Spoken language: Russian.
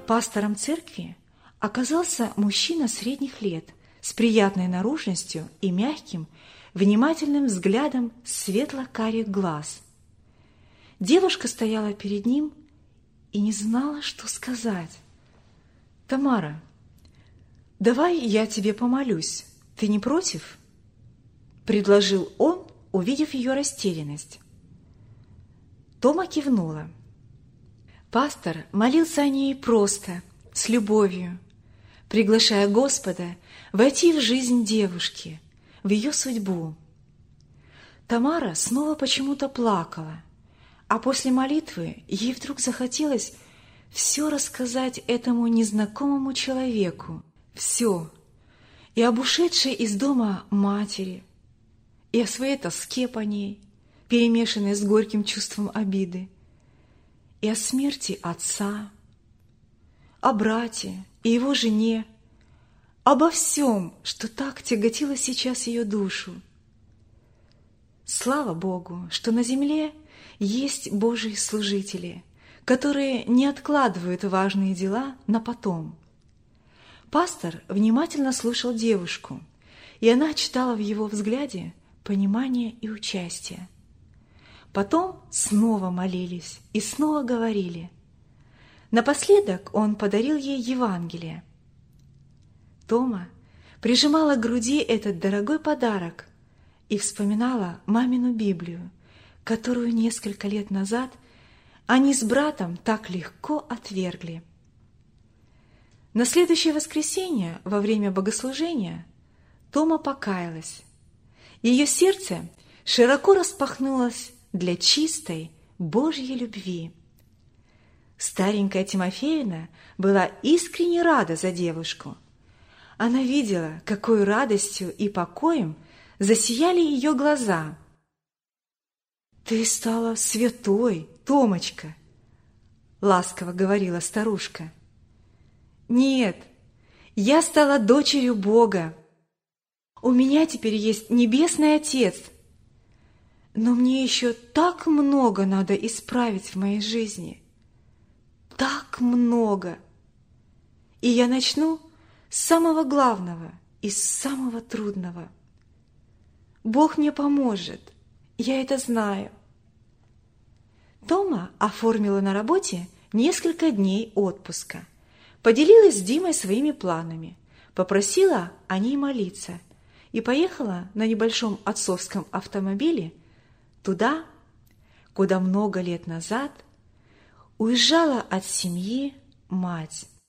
Пастором церкви оказался мужчина средних лет с приятной наружностью и мягким, внимательным взглядом светло-карих глаз. Девушка стояла перед ним и не знала, что сказать. «Тамара, давай я тебе помолюсь. Ты не против?» – предложил он, увидев ее растерянность. Тома кивнула. Пастор молился о ней просто, с любовью, приглашая Господа войти в жизнь девушки, в ее судьбу. Тамара снова почему-то плакала, а после молитвы ей вдруг захотелось все рассказать этому незнакомому человеку, все, и об ушедшей из дома матери, и о своей тоске по ней, перемешанной с горьким чувством обиды, и о смерти отца, о брате и его жене, обо всем, что так тяготило сейчас ее душу. Слава Богу, что на земле есть Божьи служители, которые не откладывают важные дела на потом. Пастор внимательно слушал девушку, и она читала в его взгляде понимание и участие. Потом снова молились и снова говорили. Напоследок он подарил ей Евангелие. Тома прижимала к груди этот дорогой подарок и вспоминала мамину Библию, которую несколько лет назад они с братом так легко отвергли. На следующее воскресенье во время богослужения Тома покаялась. Ее сердце широко распахнулось для чистой Божьей любви. Старенькая Тимофеевна была искренне рада за девушку. Она видела, какой радостью и покоем засияли ее глаза. «Ты стала святой, Томочка!» — ласково говорила старушка. «Нет, я стала дочерью Бога. У меня теперь есть Небесный Отец. Но мне еще так много надо исправить в моей жизни. Так много. И я начну с самого главного и с самого трудного. Бог мне поможет, я это знаю». Тома оформила на работе несколько дней отпуска, поделилась с Димой своими планами, попросила о ней молиться и поехала на небольшом отцовском автомобиле туда, куда много лет назад уезжала от семьи мать.